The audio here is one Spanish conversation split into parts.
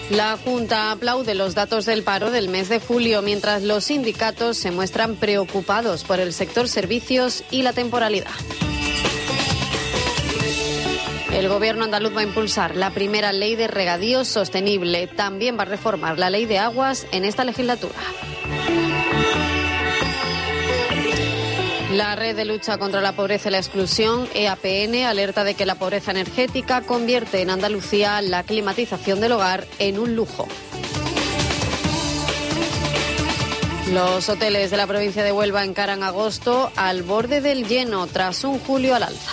La Junta aplaude los datos del paro del mes de julio, mientras los sindicatos se muestran preocupados por el sector servicios y la temporalidad. El Gobierno andaluz va a impulsar la primera ley de regadío sostenible. También va a reformar la ley de aguas en esta legislatura. La Red de Lucha contra la Pobreza y la Exclusión, EAPN, alerta de que la pobreza energética convierte en Andalucía la climatización del hogar en un lujo. Los hoteles de la provincia de Huelva encaran agosto al borde del lleno tras un julio al alza.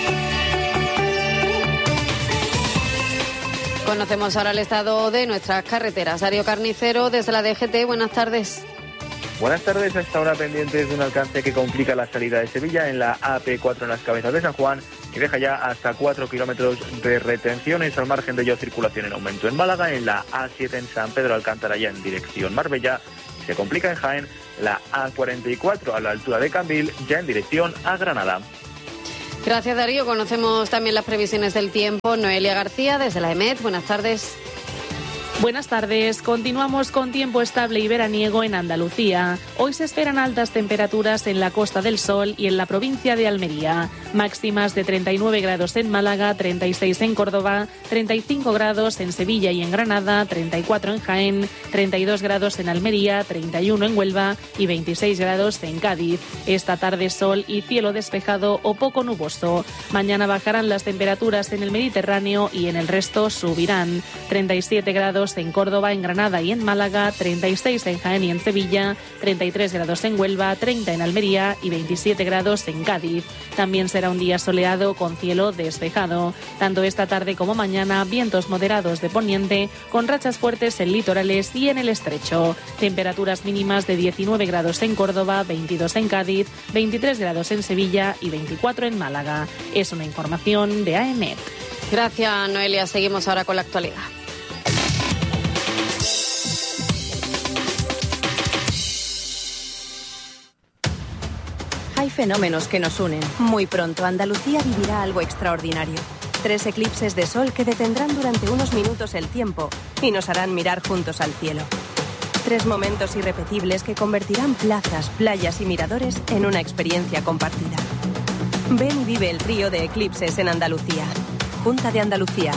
Conocemos ahora el estado de nuestras carreteras. Darío Carnicero, desde la DGT, buenas tardes. Buenas tardes. A esta hora pendientes de un alcance que complica la salida de Sevilla en la AP4 en las Cabezas de San Juan y deja ya hasta 4 kilómetros de retenciones. Al margen de ello, circulación en aumento en Málaga, en la A7 en San Pedro Alcántara ya en dirección Marbella. Se complica en Jaén la A44 a la altura de Cambil ya en dirección a Granada. Gracias, Darío. Conocemos también las previsiones del tiempo. Noelia García, desde la EMET. Buenas tardes. Buenas tardes. Continuamos con tiempo estable y veraniego en Andalucía. Hoy se esperan altas temperaturas en la Costa del Sol y en la provincia de Almería. Máximas de 39 grados en Málaga, 36 en Córdoba, 35 grados en Sevilla y en Granada, 34 en Jaén, 32 grados en Almería, 31 en Huelva y 26 grados en Cádiz. Esta tarde sol y cielo despejado o poco nuboso. Mañana bajarán las temperaturas en el Mediterráneo y en el resto subirán. 37 grados en Córdoba, en Granada y en Málaga, 36 en Jaén y en Sevilla, 33 grados en Huelva, 30 en Almería y 27 grados en Cádiz. También será un día soleado con cielo despejado. Tanto esta tarde como mañana, vientos moderados de poniente con rachas fuertes en litorales y en el estrecho. Temperaturas mínimas de 19 grados en Córdoba, 22 en Cádiz, 23 grados en Sevilla y 24 en Málaga. Es una información de AEMET. Gracias, Noelia. Seguimos ahora con la actualidad. Hay fenómenos que nos unen. Muy pronto Andalucía vivirá algo extraordinario. 3 eclipses de sol que detendrán durante unos minutos el tiempo y nos harán mirar juntos al cielo. 3 momentos irrepetibles que convertirán plazas, playas y miradores en una experiencia compartida. Ven y vive el trío de eclipses en Andalucía. Junta de Andalucía.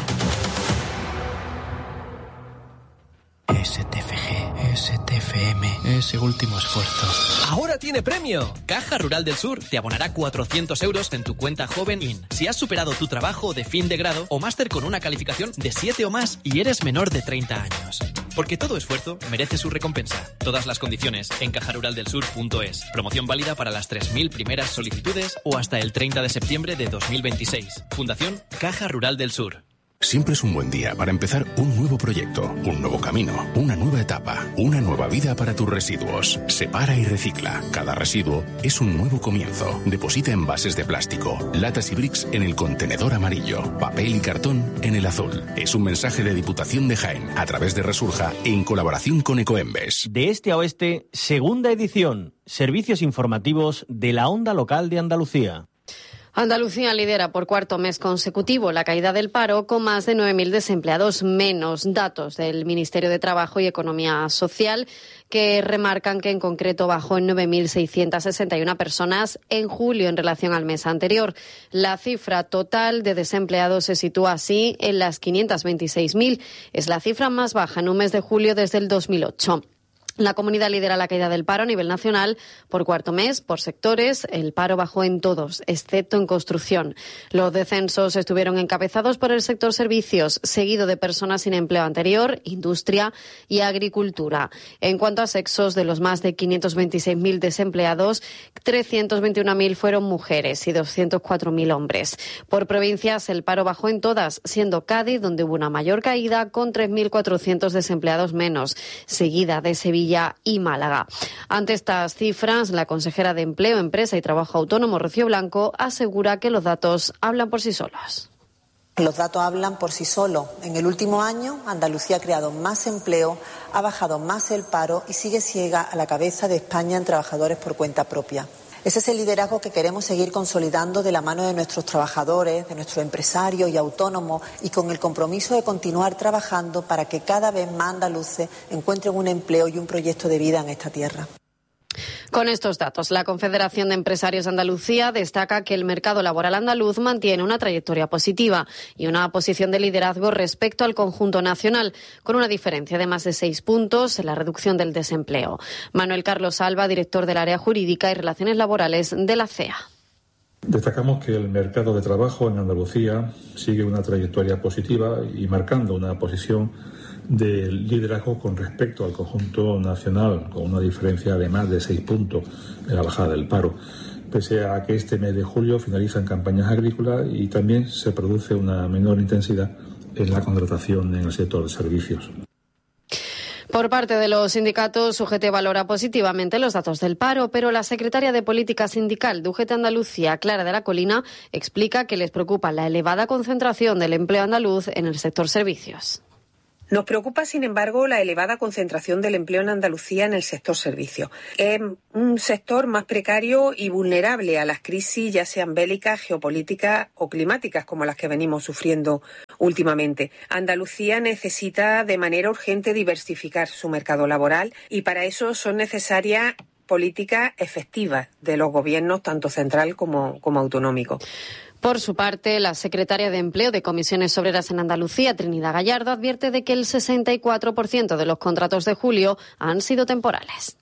STFG, STFM, ese último esfuerzo. ¡Ahora tiene premio! Caja Rural del Sur te abonará 400 euros en tu cuenta Joven IN. Si has superado tu trabajo de fin de grado o máster con una calificación de 7 o más y eres menor de 30 años. Porque todo esfuerzo merece su recompensa. Todas las condiciones en cajaruraldelsur.es. Promoción válida para las 3.000 primeras solicitudes o hasta el 30 de septiembre de 2026. Fundación Caja Rural del Sur. Siempre es un buen día para empezar un nuevo proyecto, un nuevo camino, una nueva etapa, una nueva vida para tus residuos. Separa y recicla. Cada residuo es un nuevo comienzo. Deposita envases de plástico, latas y bricks en el contenedor amarillo, papel y cartón en el azul. Es un mensaje de Diputación de Jaén a través de Resurja en colaboración con Ecoembes. De este a oeste, segunda edición. Servicios informativos de la onda local de Andalucía. Andalucía lidera por cuarto mes consecutivo la caída del paro con más de 9.000 desempleados menos. Datos del Ministerio de Trabajo y Economía Social que remarcan que en concreto bajó en 9.661 personas en julio en relación al mes anterior. La cifra total de desempleados se sitúa así en las 526.000. Es la cifra más baja en un mes de julio desde el 2008. La comunidad lidera la caída del paro a nivel nacional por cuarto mes, por sectores. El paro bajó en todos, excepto en construcción. Los descensos estuvieron encabezados por el sector servicios, seguido de personas sin empleo anterior, industria y agricultura. En cuanto a sexos, de los más de 526.000 desempleados, 321.000 fueron mujeres y 204.000 hombres. Por provincias, el paro bajó en todas, siendo Cádiz donde hubo una mayor caída, con 3.400 desempleados menos, seguida de Sevilla y Málaga. Ante estas cifras, la consejera de Empleo, Empresa y Trabajo Autónomo, Rocío Blanco, asegura que los datos hablan por sí solos. Los datos hablan por sí solos. En el último año, Andalucía ha creado más empleo, ha bajado más el paro y sigue ciega a la cabeza de España en trabajadores por cuenta propia. Ese es el liderazgo que queremos seguir consolidando de la mano de nuestros trabajadores, de nuestros empresarios y autónomos, y con el compromiso de continuar trabajando para que cada vez más andaluces encuentren un empleo y un proyecto de vida en esta tierra. Con estos datos, la Confederación de Empresarios de Andalucía destaca que el mercado laboral andaluz mantiene una trayectoria positiva y una posición de liderazgo respecto al conjunto nacional, con una diferencia de más de 6 puntos en la reducción del desempleo. Manuel Carlos Alba, director del área jurídica y relaciones laborales de la CEA. Destacamos que el mercado de trabajo en Andalucía sigue una trayectoria positiva y marcando una posición de liderazgo con respecto al conjunto nacional, con una diferencia de más de 6 puntos en la bajada del paro, pese a que este mes de julio finalizan campañas agrícolas y también se produce una menor intensidad en la contratación en el sector de servicios. Por parte de los sindicatos, UGT valora positivamente los datos del paro, pero la secretaria de Política Sindical de UGT Andalucía, Clara de la Colina, explica que les preocupa la elevada concentración del empleo andaluz en el sector servicios. Nos preocupa, sin embargo, la elevada concentración del empleo en Andalucía en el sector servicios. Es un sector más precario y vulnerable a las crisis, ya sean bélicas, geopolíticas o climáticas, como las que venimos sufriendo últimamente. Andalucía necesita de manera urgente diversificar su mercado laboral y para eso son necesarias políticas efectivas de los gobiernos, tanto central como autonómico. Por su parte, la secretaria de Empleo de Comisiones Obreras en Andalucía, Trinidad Gallardo, advierte de que el 64% de los contratos de julio han sido temporales.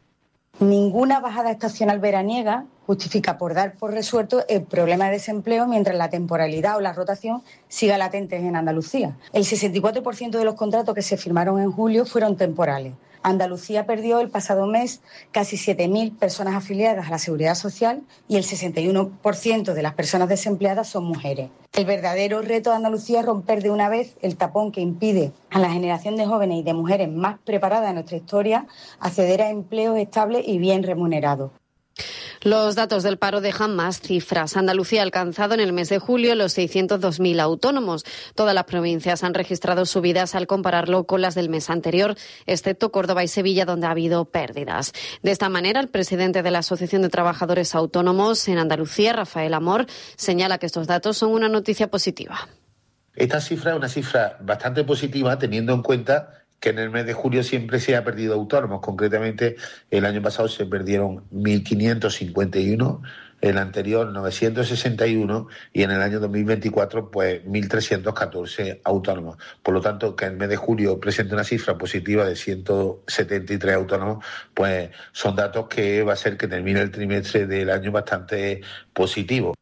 Ninguna bajada estacional veraniega justifica por dar por resuelto el problema de desempleo mientras la temporalidad o la rotación siga latentes en Andalucía. El 64% de los contratos que se firmaron en julio fueron temporales. Andalucía perdió el pasado mes casi 7.000 personas afiliadas a la Seguridad Social y el 61% de las personas desempleadas son mujeres. El verdadero reto de Andalucía es romper de una vez el tapón que impide a la generación de jóvenes y de mujeres más preparadas de nuestra historia acceder a empleos estables y bien remunerados. Los datos del paro dejan más cifras. Andalucía ha alcanzado en el mes de julio los 602.000 autónomos. Todas las provincias han registrado subidas al compararlo con las del mes anterior, excepto Córdoba y Sevilla, donde ha habido pérdidas. De esta manera, el presidente de la Asociación de Trabajadores Autónomos en Andalucía, Rafael Amor, señala que estos datos son una noticia positiva. Esta cifra es una cifra bastante positiva, teniendo en cuenta que en el mes de julio siempre se ha perdido autónomos. Concretamente, el año pasado se perdieron 1.551, el anterior 961 y en el año 2024 pues 1.314 autónomos. Por lo tanto, que el mes de julio presente una cifra positiva de 173 autónomos, pues son datos que va a hacer que termine el trimestre del año bastante positivo.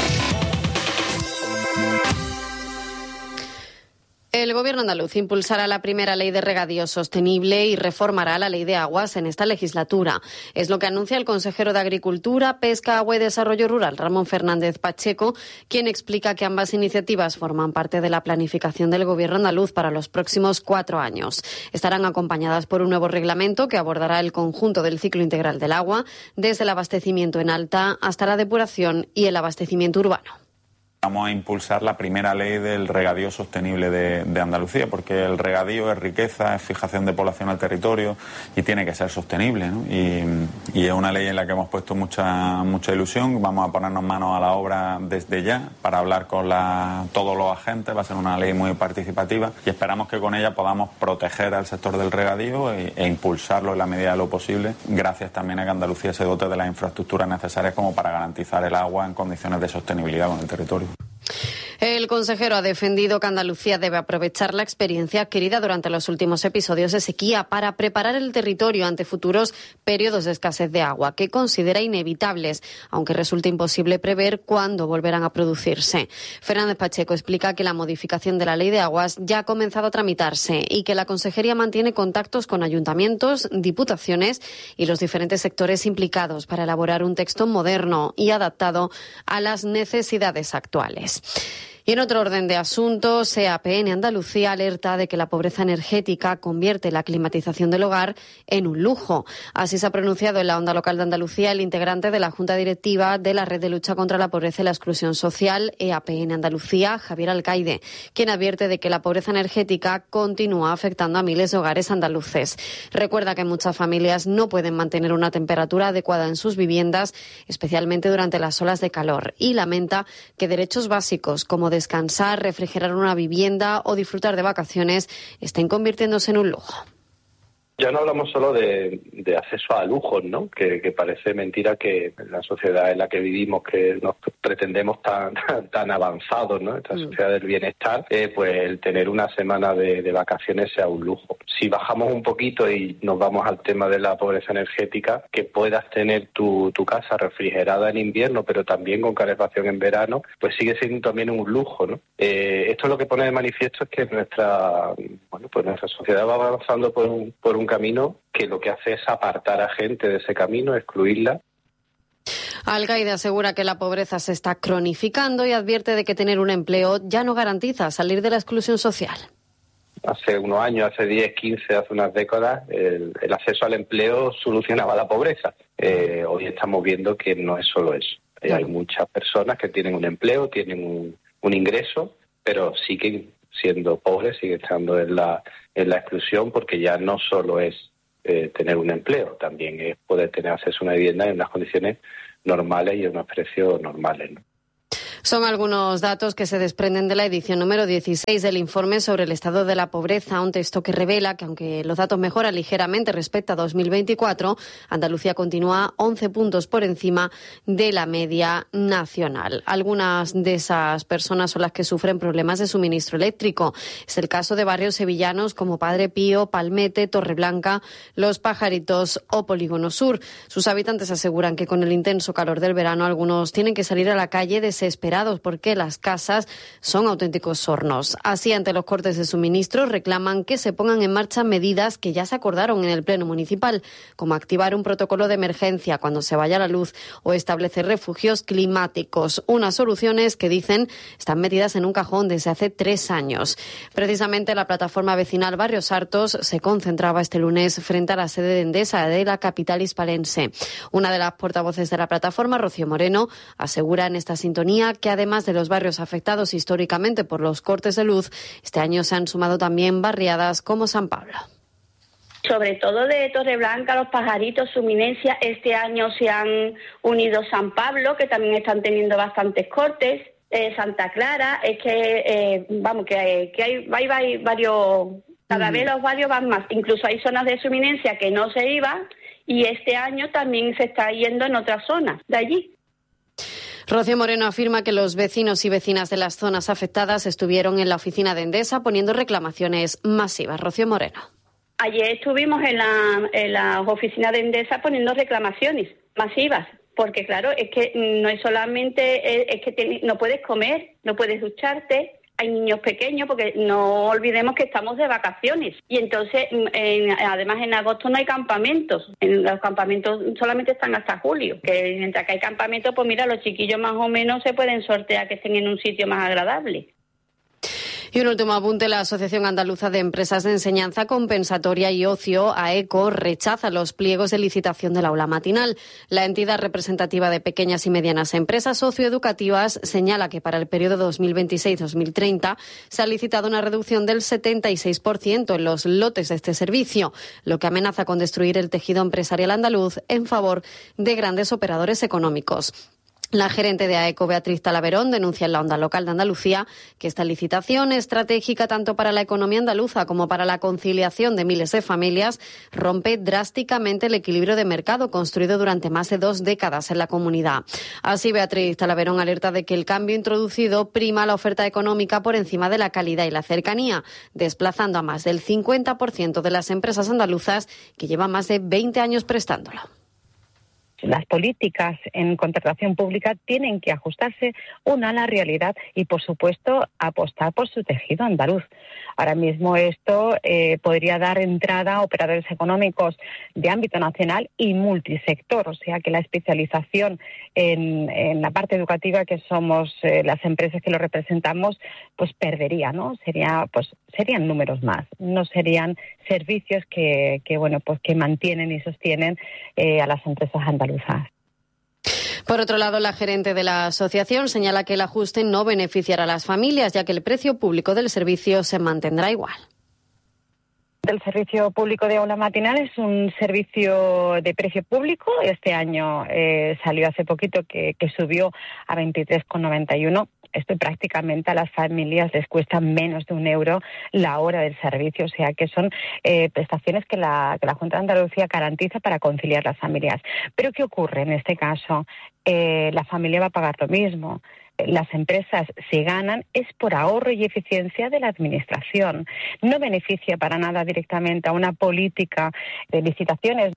El Gobierno andaluz impulsará la primera ley de regadío sostenible y reformará la ley de aguas en esta legislatura. Es lo que anuncia el consejero de Agricultura, Pesca, Agua y Desarrollo Rural, Ramón Fernández Pacheco, quien explica que ambas iniciativas forman parte de la planificación del Gobierno andaluz para los próximos 4 años. Estarán acompañadas por un nuevo reglamento que abordará el conjunto del ciclo integral del agua, desde el abastecimiento en alta hasta la depuración y el abastecimiento urbano. Vamos a impulsar la primera ley del regadío sostenible de Andalucía, porque el regadío es riqueza, es fijación de población al territorio y tiene que ser sostenible, ¿no? Y es una ley en la que hemos puesto mucha ilusión. Vamos a ponernos manos a la obra desde ya para hablar con todos los agentes. Va a ser una ley muy participativa y esperamos que con ella podamos proteger al sector del regadío e impulsarlo en la medida de lo posible, gracias también a que Andalucía se dote de las infraestructuras necesarias como para garantizar el agua en condiciones de sostenibilidad con el territorio. El consejero ha defendido que Andalucía debe aprovechar la experiencia adquirida durante los últimos episodios de sequía para preparar el territorio ante futuros periodos de escasez de agua, que considera inevitables, aunque resulte imposible prever cuándo volverán a producirse. Fernández Pacheco explica que la modificación de la Ley de Aguas ya ha comenzado a tramitarse y que la Consejería mantiene contactos con ayuntamientos, diputaciones y los diferentes sectores implicados para elaborar un texto moderno y adaptado a las necesidades actuales. Y en otro orden de asuntos, EAPN Andalucía alerta de que la pobreza energética convierte la climatización del hogar en un lujo. Así se ha pronunciado en la Onda Local de Andalucía el integrante de la Junta Directiva de la Red de Lucha contra la Pobreza y la Exclusión Social, EAPN Andalucía, Javier Alcaide, quien advierte de que la pobreza energética continúa afectando a miles de hogares andaluces. Recuerda que muchas familias no pueden mantener una temperatura adecuada en sus viviendas, especialmente durante las olas de calor, y lamenta que derechos básicos como descansar, refrigerar una vivienda o disfrutar de vacaciones estén convirtiéndose en un lujo. Ya no hablamos solo de acceso a lujos, ¿no? Que parece mentira que en la sociedad en la que vivimos, que nos pretendemos tan avanzados, ¿no? Esta sociedad del bienestar, pues el tener una semana de vacaciones sea un lujo. Si bajamos un poquito y nos vamos al tema de la pobreza energética, que puedas tener tu casa refrigerada en invierno, pero también con calefacción en verano, pues sigue siendo también un lujo, ¿no? Esto lo que pone de manifiesto es que nuestra sociedad va avanzando por un camino que lo que hace es apartar a gente de ese camino, excluirla. Alcaide asegura que la pobreza se está cronificando y advierte de que tener un empleo ya no garantiza salir de la exclusión social. Hace unos años, hace 10, 15, hace unas décadas, el acceso al empleo solucionaba la pobreza. Hoy estamos viendo que no es solo eso. Hay muchas personas que tienen un empleo, tienen un ingreso, pero siguen siendo pobres, siguen estando en la exclusión, porque ya no solo es tener un empleo, también es poder tener acceso a una vivienda en unas condiciones normales y a unos precios normales, ¿no? Son algunos datos que se desprenden de la edición número 16 del informe sobre el estado de la pobreza, un texto que revela que aunque los datos mejoran ligeramente respecto a 2024, Andalucía continúa 11 puntos por encima de la media nacional. Algunas de esas personas son las que sufren problemas de suministro eléctrico. Es el caso de barrios sevillanos como Padre Pío, Palmete, Torreblanca, Los Pajaritos o Polígono Sur. Sus habitantes aseguran que con el intenso calor del verano algunos tienen que salir a la calle desesperados porque las casas son auténticos hornos. Así, ante los cortes de suministro, reclaman que se pongan en marcha medidas que ya se acordaron en el Pleno Municipal, como activar un protocolo de emergencia cuando se vaya la luz o establecer refugios climáticos. Unas soluciones que, dicen, están metidas en un cajón desde hace 3 años. Precisamente la plataforma vecinal Barrios Hartos se concentraba este lunes frente a la sede de Endesa de la capital hispalense. Una de las portavoces de la plataforma, Rocío Moreno, asegura en esta sintonía que además de los barrios afectados históricamente por los cortes de luz, este año se han sumado también barriadas como San Pablo. Sobre todo de Torreblanca, Los Pajaritos, su eminencia, este año se han unido San Pablo, que también están teniendo bastantes cortes, Santa Clara, es que, hay varios, cada vez los barrios van más, incluso hay zonas de su eminencia que no se iban y este año también se está yendo en otras zonas de allí. Rocío Moreno afirma que los vecinos y vecinas de las zonas afectadas estuvieron en la oficina de Endesa poniendo reclamaciones masivas. Rocío Moreno. Ayer estuvimos en la oficina de Endesa poniendo reclamaciones masivas, porque claro, es que no es solamente, es que no puedes comer, no puedes ducharte. Hay niños pequeños, porque no olvidemos que estamos de vacaciones. Y entonces, además, en agosto no hay campamentos. Los campamentos solamente están hasta julio. Que mientras que hay campamentos, pues mira, los chiquillos más o menos se pueden sortear que estén en un sitio más agradable. Y un último apunte, la Asociación Andaluza de Empresas de Enseñanza Compensatoria y Ocio, AECO, rechaza los pliegos de licitación del aula matinal. La entidad representativa de pequeñas y medianas empresas socioeducativas señala que para el periodo 2026-2030 se ha licitado una reducción del 76% en los lotes de este servicio, lo que amenaza con destruir el tejido empresarial andaluz en favor de grandes operadores económicos. La gerente de AECO, Beatriz Talaverón, denuncia en la Onda Local de Andalucía que esta licitación, estratégica tanto para la economía andaluza como para la conciliación de miles de familias, rompe drásticamente el equilibrio de mercado construido durante más de 2 décadas en la comunidad. Así, Beatriz Talaverón alerta de que el cambio introducido prima la oferta económica por encima de la calidad y la cercanía, desplazando a más del 50% de las empresas andaluzas que llevan más de 20 años prestándolo. Las políticas en contratación pública tienen que ajustarse a la realidad y, por supuesto, apostar por su tejido andaluz. Ahora mismo esto podría dar entrada a operadores económicos de ámbito nacional y multisector, o sea que la especialización en la parte educativa, que somos las empresas que lo representamos, pues perdería, ¿no? Serían números más, no serían servicios que mantienen y sostienen a las empresas andaluzas. Por otro lado, la gerente de la asociación señala que el ajuste no beneficiará a las familias, ya que el precio público del servicio se mantendrá igual. El servicio público de aula matinal es un servicio de precio público. Este año salió hace poquito que subió a 23,91. Esto prácticamente a las familias les cuesta menos de €1 la hora del servicio, o sea que son prestaciones que la Junta de Andalucía garantiza para conciliar las familias. Pero ¿qué ocurre en este caso? La familia va a pagar lo mismo. Las empresas, si ganan, es por ahorro y eficiencia de la administración. No beneficia para nada directamente a una política de licitaciones.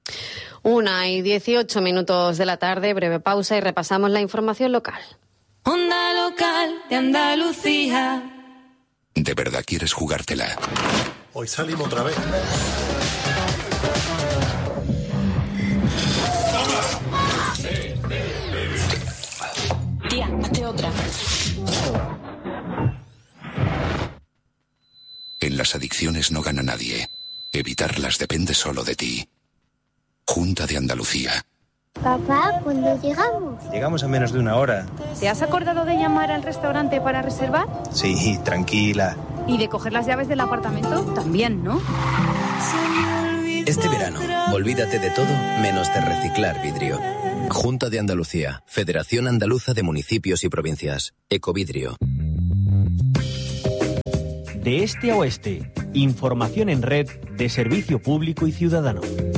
1:18 de la tarde, breve pausa y repasamos la información local. Onda Local de Andalucía. ¿De verdad quieres jugártela? Hoy salimos otra vez. Tía, hazte otra. En las adicciones no gana nadie. Evitarlas depende solo de ti. Junta de Andalucía. Papá, ¿cuándo llegamos? Llegamos a menos de 1 hora. ¿Te has acordado de llamar al restaurante para reservar? Sí, tranquila. ¿Y de coger las llaves del apartamento? También, ¿no? Este verano, olvídate de todo menos de reciclar vidrio. Junta de Andalucía, Federación Andaluza de Municipios y Provincias, Ecovidrio. De este a oeste, información en red de servicio público y ciudadano.